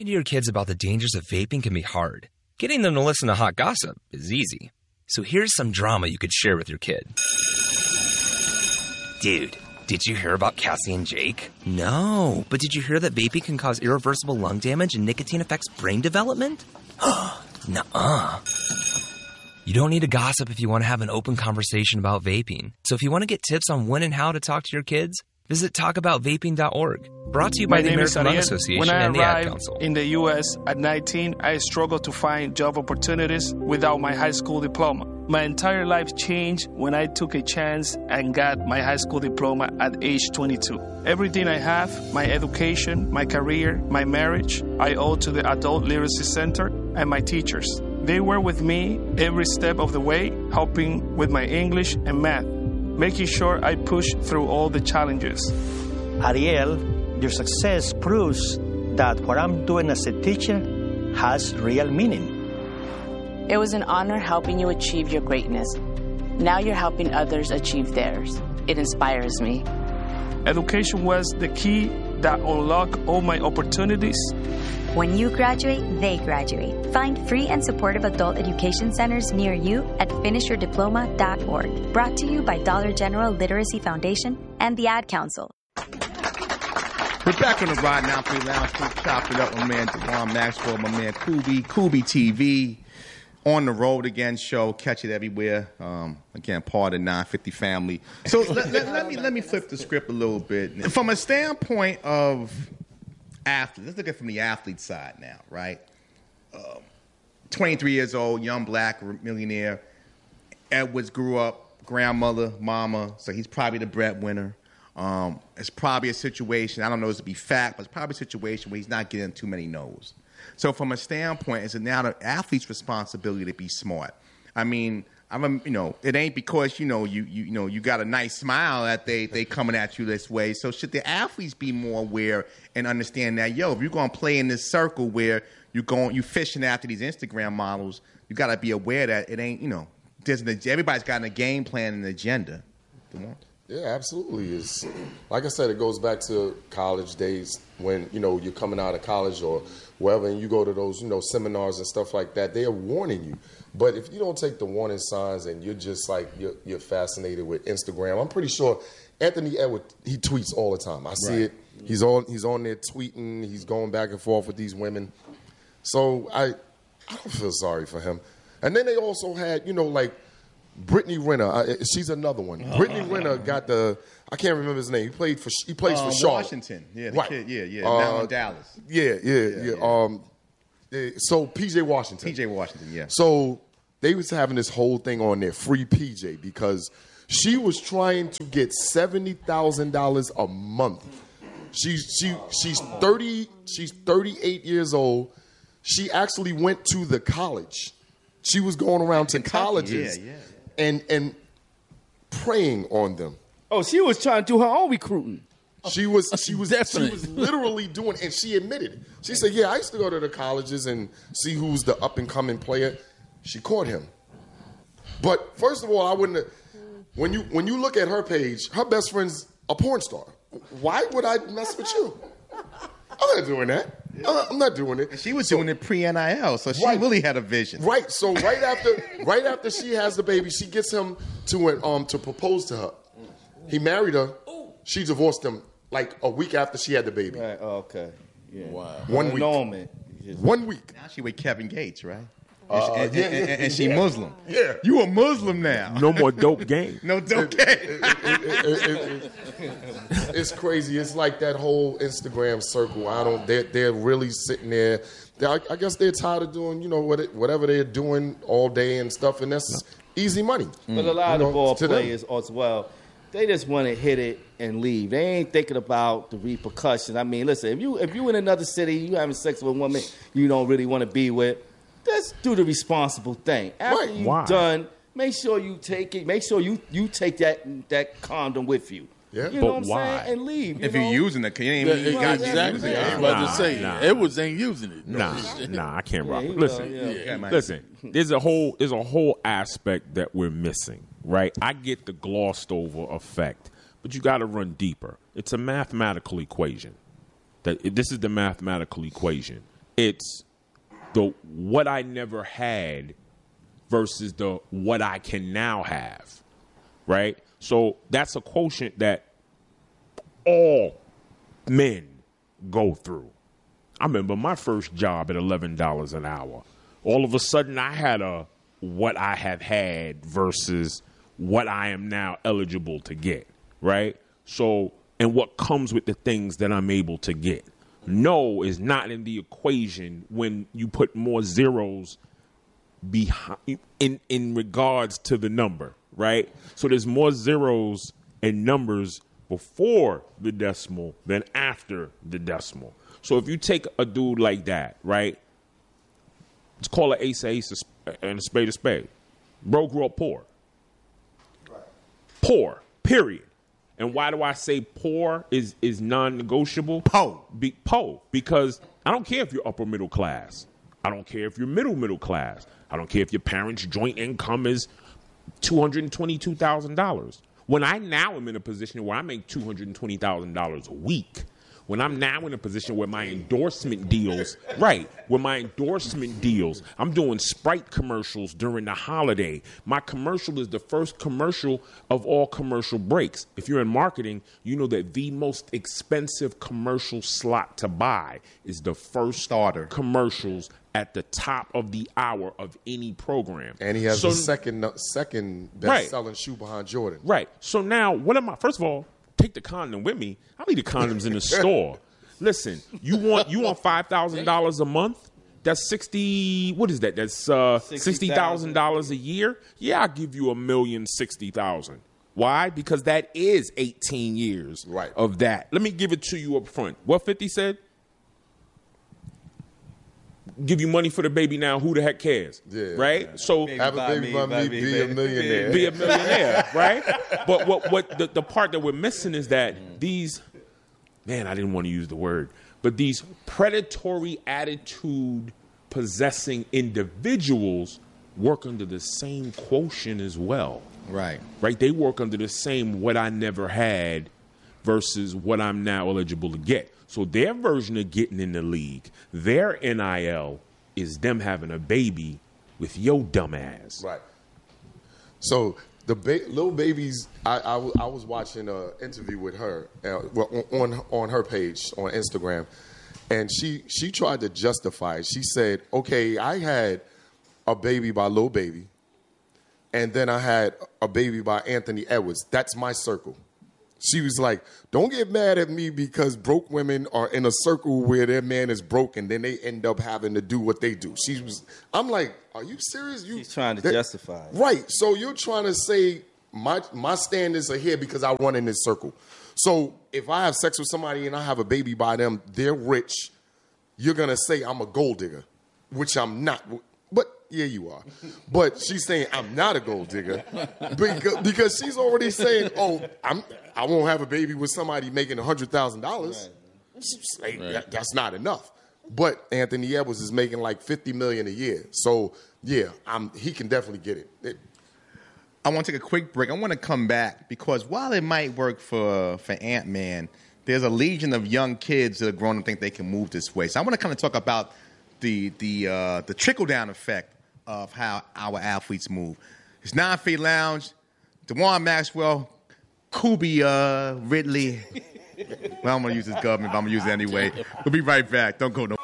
Talking to your kids about the dangers of vaping can be hard. Getting them to listen to hot gossip is easy. So here's some drama you could share with your kid. Dude, did you hear about Cassie and Jake? No, but did you hear that vaping can cause irreversible lung damage and nicotine affects brain development? Nuh-uh. You don't need to gossip if you want to have an open conversation about vaping. So if you want to get tips on when and how to talk to your kids, visit talkaboutvaping.org. Brought to you by the American Lung Association and the Ad Council. In the U.S. at 19, I struggled to find job opportunities without my high school diploma. My entire life changed when I took a chance and got my high school diploma at age 22. Everything I have, my education, my career, my marriage, I owe to the Adult Literacy Center and my teachers. They were with me every step of the way, helping with my English and math, making sure I push through all the challenges. Ariel, your success proves that what I'm doing as a teacher has real meaning. It was an honor helping you achieve your greatness. Now you're helping others achieve theirs. It inspires me. Education was the key that unlocked all my opportunities. When you graduate, they graduate. Find free and supportive adult education centers near you at finishyourdiploma.org. Brought to you by Dollar General Literacy Foundation and the Ad Council. We're back on the Ride Now Free Lounge. Chop it up, my man Devon Maxwell, my man Kubi TV. On the Road Again show. Catch it everywhere. Again, part of the 950 family. So let me flip the script a little bit. From a standpoint of athletes, let's look at it from the athlete side now, right? 23 years old, young black millionaire. Edwards grew up, grandmother, mama, so he's probably the breadwinner. It's probably a situation, I don't know if it's to be fact, but it's probably a situation where he's not getting too many no's. So from a standpoint, it's now the athlete's responsibility to be smart. I mean, it ain't because you got a nice smile that they coming at you this way. So should the athletes be more aware and understand that, if you're gonna play in this circle where you fishing after these Instagram models, you gotta be aware that it ain't everybody's got a game plan and an agenda. Yeah, absolutely. It's like I said, it goes back to college days when you're coming out of college or wherever, and you go to those seminars and stuff like that. They are warning you, but if you don't take the warning signs and you're just like you're fascinated with Instagram, I'm pretty sure Anthony Edwards, he tweets all the time. I see it. He's on there tweeting. He's going back and forth with these women. So I don't feel sorry for him. And then they also had like Brittany Renner, she's another one. Brittany Renner got I can't remember his name. He plays for Charlotte. Washington. Yeah, the kid. Yeah. Now in Dallas. Yeah. So PJ Washington. Yeah. So they was having this whole thing on there, free PJ, because she was trying to get $70,000 a month. She's 30. She's 38 years old. She actually went to the college. She was going around to colleges. And preying on them. Oh, she was trying to do her own recruiting. She was literally doing, and she admitted it. She said, "Yeah, I used to go to the colleges and see who's the up and coming player." She caught him. But first of all, I wouldn't have, when you look at her page, her best friend's a porn star. Why would I mess with you? I'm not doing that. I'm not doing it. And she was doing it pre-NIL, so she really had a vision. Right. So right after she has the baby, she gets him to propose to her. He married her. She divorced him like a week after she had the baby. Right. Okay. Yeah. Wow. 1 week. 1 week. Now she with Kevin Gates, right? And she Muslim. Yeah. You a Muslim now. No more dope game. No dope game. It's crazy. It's like that whole Instagram circle. They're really sitting there. I guess they're tired of doing, whatever they're doing all day and stuff, and that's easy money. But a lot of ball players as well, they just want to hit it and leave. They ain't thinking about the repercussions. I mean, listen, if you in another city, you having sex with a woman you don't really want to be with, let's do the responsible thing. After you've done, make sure you take it. Make sure you take that condom with you. Yeah, you know what I'm saying? And leave. If you're using it, you ain't even got exactly. I was about to say, Edwards ain't using it. Nah, I can't rock. Listen, there's a whole aspect that we're missing, right? I get the glossed over effect, but you got to run deeper. It's a mathematical equation. This is the mathematical equation. It's the what I never had versus the what I can now have, right? So that's a quotient that all men go through. I remember my first job at $11 an hour. All of a sudden, I had a what I have had versus what I am now eligible to get, right? So, and what comes with the things that I'm able to get. No is not in the equation when you put more zeros behind in regards to the number, right? So there's more zeros and numbers before the decimal than after the decimal. So if you take a dude like that, right? Let's call it ace and a spade. Bro grew up poor. Right. Poor, period. And why do I say poor is non-negotiable? Po, because I don't care if you're upper middle class. I don't care if you're middle class. I don't care if your parents' joint income is $222,000. When I now am in a position where I make $220,000 a week, when I'm now in a position where my endorsement deals, I'm doing Sprite commercials during the holiday. My commercial is the first commercial of all commercial breaks. If you're in marketing, you know that the most expensive commercial slot to buy is the first starter commercials at the top of the hour of any program. And he has the second best-selling shoe behind Jordan. Right. So now, first of all, take the condom with me. I'll leave the condoms in the store. Listen, you want $5,000 a month? That's what is that? That's $60,000 a year? Yeah, I'll give you $1,060,000. Why? Because that is 18 years of that. Let me give it to you up front. What 50 said? Give you money for the baby now. Who the heck cares? Yeah, right? So have a baby by me, be a millionaire. Be a millionaire, right? But what the part that we're missing is that these, man, I didn't want to use the word, but these predatory attitude possessing individuals work under the same quotient as well. Right. They work under the same what I never had versus what I'm now eligible to get. So their version of getting in the league, their NIL, is them having a baby with your dumb ass. Right. So the Lil Baby's, I was watching an interview with her on her page on Instagram, and she tried to justify it. She said, okay, I had a baby by Lil Baby, and then I had a baby by Anthony Edwards. That's my circle. She was like, don't get mad at me because broke women are in a circle where their man is broke and then they end up having to do what they do. I'm like, are you serious? She's trying to justify it. Right. So you're trying to say my standards are here because I run in this circle. So if I have sex with somebody and I have a baby by them, they're rich, you're going to say I'm a gold digger, which I'm not. But yeah, you are. But she's saying I'm not a gold digger because she's already saying, oh, I won't have a baby with somebody making $100,000. Right. That's not enough. But Anthony Edwards is making like $50 million a year. So yeah, he can definitely get it. I want to take a quick break. I want to come back because while it might work for Ant-Man, there's a legion of young kids that are grown and think they can move this way. So I want to kind of talk about the trickle-down effect of how our athletes move. It's 9 Feet Lounge, DeJuan Maxwell, Kubi Ridley. Well, I'm going to use this government, but I'm going to use it anyway. We'll be right back. Don't go no.